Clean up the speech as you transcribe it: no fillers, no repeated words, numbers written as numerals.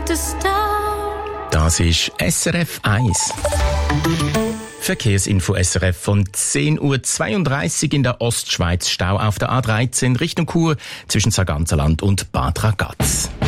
Das ist SRF 1. Verkehrsinfo SRF von 10.32 Uhr in der Ostschweiz. Stau auf der A13 Richtung Chur zwischen Sarganserland und Bad Ragaz.